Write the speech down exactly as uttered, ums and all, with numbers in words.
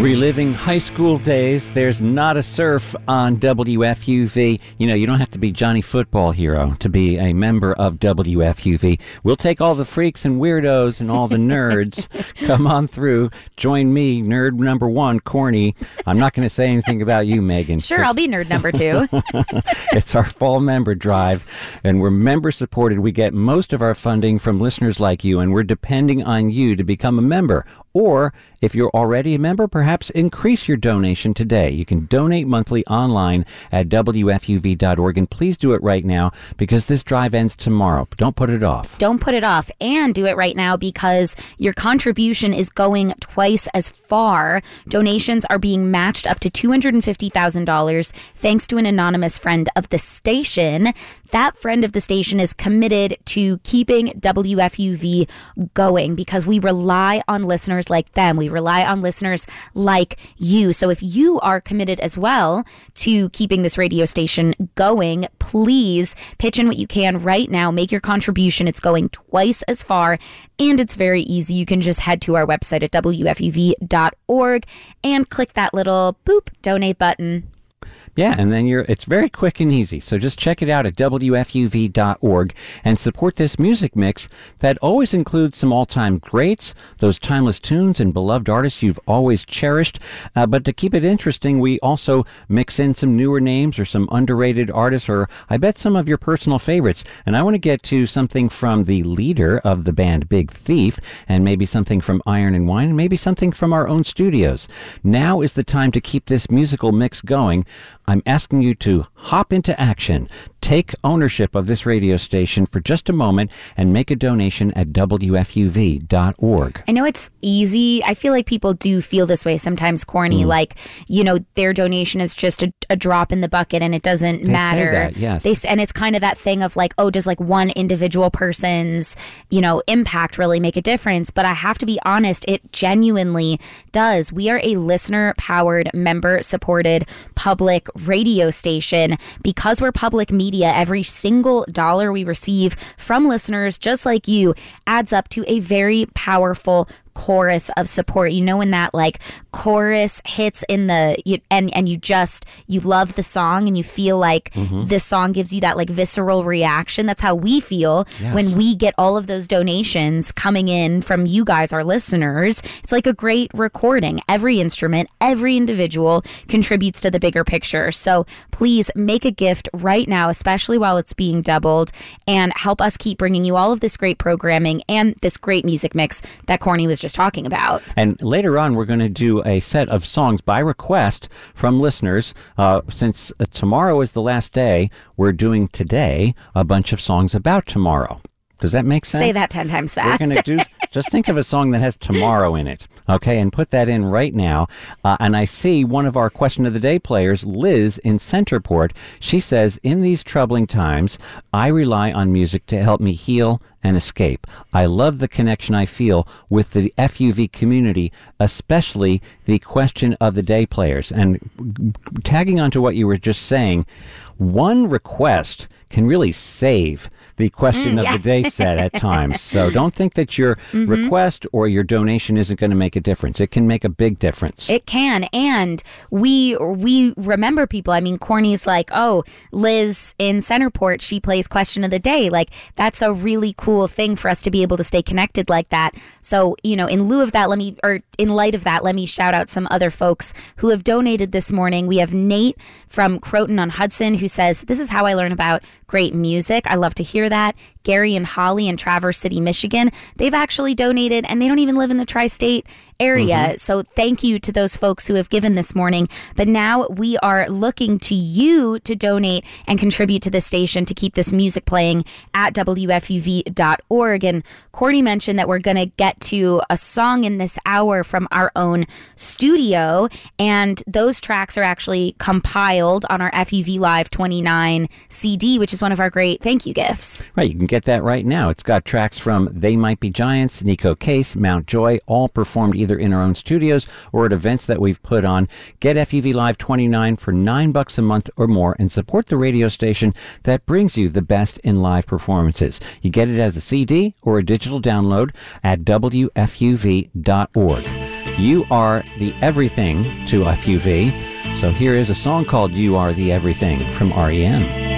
Reliving high school days, there's not a surf on W F U V. You know, you don't have to be Johnny Football Hero to be a member of W F U V. We'll take all the freaks and weirdos and all the nerds. Come on through. Join me, nerd number one, Corny. I'm not going to say anything about you, Megan. Sure, I'll be nerd number two. It's our fall member drive, and we're member supported. We get most of our funding from listeners like you, and we're depending on you to become a member. Or, if you're already a member, perhaps increase your donation today. You can donate monthly online at W F U V dot org, and please do it right now because this drive ends tomorrow. Don't put it off. Don't put it off, and do it right now because your contribution is going twice as far. Donations are being matched up to two hundred fifty thousand dollars thanks to an anonymous friend of the station. That friend of the station is committed to keeping W F U V going because we rely on listeners like them. We rely on listeners like you. So if you are committed as well to keeping this radio station going, please pitch in what you can right now. Make your contribution. It's going twice as far, and it's very easy. You can just head to our website at W F U V dot org and click that little boop donate button. Yeah, and then you're it's very quick and easy. So just check it out at W F U V dot org and support this music mix that always includes some all-time greats, those timeless tunes and beloved artists you've always cherished. Uh, but to keep it interesting, we also mix in some newer names or some underrated artists, or I bet some of your personal favorites. And I want to get to something from the leader of the band Big Thief, and maybe something from Iron and Wine, and maybe something from our own studios. Now is the time to keep this musical mix going. I'm asking you to hop into action. Take ownership of this radio station for just a moment and make a donation at W F U V dot org. I know it's easy. I feel like people do feel this way sometimes, Corny, mm. like, you know, their donation is just a, a drop in the bucket and it doesn't they matter. Say that, yes. They, and it's kind of that thing of like, oh, does like one individual person's, you know, impact really make a difference? But I have to be honest, it genuinely does. We are a listener-powered, member-supported public radio station. Because we're public media, every single dollar we receive from listeners just like you adds up to a very powerful chorus of support. You know, when that like chorus hits in the you, and and you just you love the song and you feel like mm-hmm. this song gives you that like visceral reaction. That's how we feel yes. when we get all of those donations coming in from you guys, our listeners. It's like a great recording. Every instrument, every individual contributes to the bigger picture. So please make a gift right now, especially while it's being doubled, and help us keep bringing you all of this great programming and this great music mix that Corny was just talking about. And later on, we're going to do a set of songs by request from listeners. Uh, since uh, tomorrow is the last day, we're doing today a bunch of songs about tomorrow. Does that make sense? Say that ten times fast. We're going to do, just think of a song that has tomorrow in it, okay, and put that in right now. Uh, and I see one of our Question of the Day players, Liz in Centerport. She says, in these troubling times, I rely on music to help me heal and escape. I love the connection I feel with the F U V community, especially the Question of the Day players. And tagging onto what you were just saying, one request can really save the Question mm, of yeah. the Day set at times. So don't think that your mm-hmm. request or your donation isn't going to make a difference. It can make a big difference. It can. And we we remember people. I mean, Corny's like, oh, Liz in Centerport, she plays Question of the Day. Like, that's a really cool thing for us to be able to stay connected like that. So, you know, in lieu of that, let me, or in light of that, let me shout out some other folks who have donated this morning. We have Nate from Croton on Hudson who says, this is how I learn about great music. I love to hear that. Gary and Holly in Traverse City, Michigan, they've actually donated and they don't even live in the tri-state area. Mm-hmm. So thank you to those folks who have given this morning. But now we are looking to you to donate and contribute to the station to keep this music playing at W F U V dot org. And Corny mentioned that we're going to get to a song in this hour from our own studio. And those tracks are actually compiled on our F U V Live twenty-nine C D, which is one of our great thank you gifts. Right. You can get that right now. It's got tracks from They Might Be Giants, Nico Case, Mount Joy, all performed either in our own studios or at events that we've put on. Get F U V Live twenty-nine for nine bucks a month or more and support the radio station that brings you the best in live performances. You get it as a C D or a digital download at W F U V dot org. You Are the Everything to F U V. So here is a song called You Are the Everything from R E M.